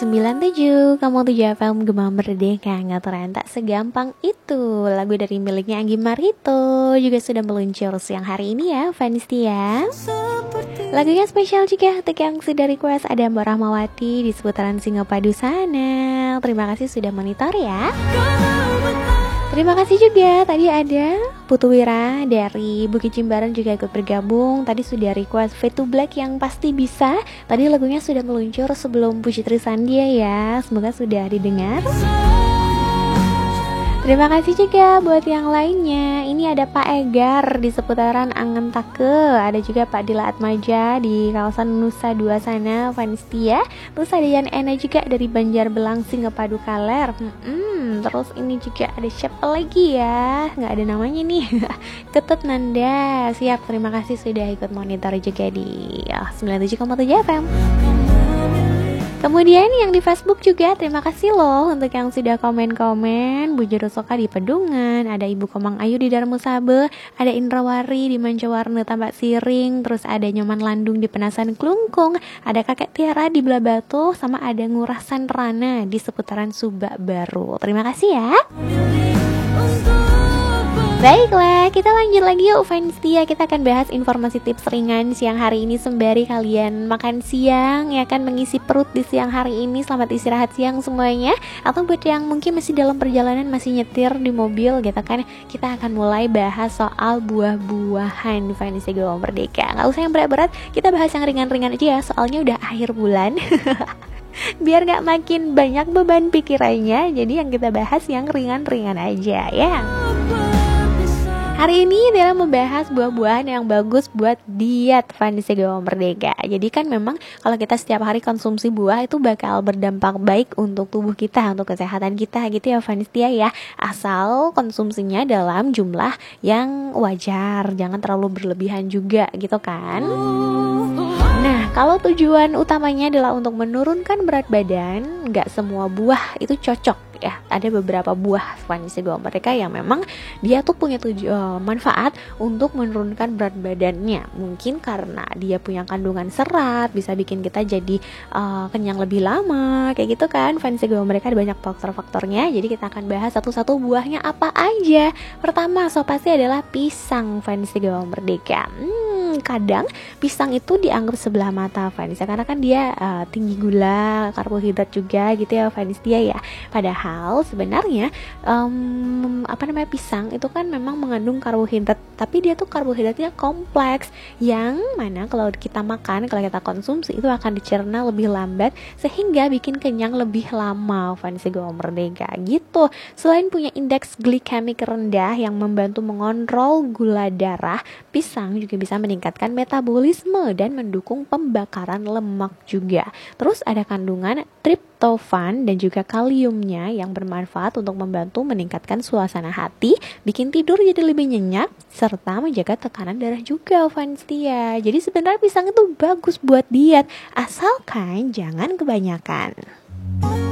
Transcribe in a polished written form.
97, kamu 7 FM Gema Merdeka, ngaturan tak segampang itu. Lagu dari miliknya Anggi Marito juga sudah meluncur siang hari ini ya, fans Tia. Lagunya spesial juga untuk yang sudah request, ada Mbak Rahmawati di seputaran Singapadu sana. Terima kasih sudah monitor ya. Terima kasih juga, tadi ada Putu Wira dari Bukit Jimbaran juga ikut bergabung. Tadi sudah request Fade to Black yang pasti bisa. Tadi lagunya sudah meluncur sebelum Puji Trisandia ya. Semoga sudah didengar. Terima kasih juga buat yang lainnya. Ini ada Pak Egar di seputaran Angen Take. Ada juga Pak Dila Atmaja di kawasan Nusa Dua sana, Vanistia. Terus ada Yan Ena juga dari Banjarbelang, Singapadu Kaler. Terus ini juga ada siapa lagi ya? Nggak ada namanya nih. Ketut Nanda. Siap, terima kasih sudah ikut monitor juga di 97,7 FM. Kemudian yang di Facebook juga terima kasih loh untuk yang sudah komen-komen. Bu Jurusoka di Pedungan, ada Ibu Komang Ayu di Darmusabe, ada Indrawari di Mancawarna Tambak Siring, terus ada Nyoman Landung di Penasan Klungkung, ada Kakek Tiara di Belabatu, sama ada Ngurasan Rana di seputaran Subak Baru. Terima kasih ya. Baiklah, kita lanjut lagi yuk fans Tia. Kita akan bahas informasi tips ringan siang hari ini sembari kalian makan siang, ya kan, mengisi perut di siang hari ini. Selamat istirahat siang semuanya. Atau buat yang mungkin masih dalam perjalanan, masih nyetir di mobil gitu kan, kita akan mulai bahas soal buah-buahan di fans Gema Merdeka. Gak usah yang berat-berat, kita bahas yang ringan-ringan aja ya, soalnya udah akhir bulan. Biar gak makin banyak beban pikirannya, jadi yang kita bahas yang ringan-ringan aja ya. Hari ini adalah membahas buah-buahan yang bagus buat diet fans Gema Merdeka. Jadi kan memang kalau kita setiap hari konsumsi buah itu bakal berdampak baik untuk tubuh kita, untuk kesehatan kita gitu ya fans Tia ya. Asal konsumsinya dalam jumlah yang wajar, jangan terlalu berlebihan juga gitu kan. Nah, kalau tujuan utamanya adalah untuk menurunkan berat badan, nggak semua buah itu cocok ya. Ada beberapa buah fans Gema Merdeka yang memang dia tuh punya manfaat untuk menurunkan berat badannya. Mungkin karena dia punya kandungan serat, bisa bikin kita jadi kenyang lebih lama, kayak gitu kan. Fans Gema Merdeka ada banyak faktor-faktornya. Jadi kita akan bahas satu-satu buahnya apa aja. Pertama, so pasti adalah pisang fans Gema Merdeka. Kadang pisang itu dianggap sebelah mata fans, karena kan dia tinggi gula, karbohidrat juga gitu ya fans dia ya. Padahal sebenarnya pisang itu kan memang mengandung karbohidrat, tapi dia tuh karbohidratnya kompleks, yang mana kalau kita makan, kalau kita konsumsi itu akan dicerna lebih lambat sehingga bikin kenyang lebih lama fans Gema Merdeka gitu. Selain punya indeks glikemik rendah yang membantu mengontrol gula darah, pisang juga bisa meningkatkan metabolisme dan mendukung pembakaran lemak juga. Terus ada kandungan triptofan dan juga kaliumnya yang bermanfaat untuk membantu meningkatkan suasana hati, bikin tidur jadi lebih nyenyak, serta menjaga tekanan darah juga fans Tia. Jadi sebenarnya pisang itu bagus buat diet, asalkan jangan kebanyakan.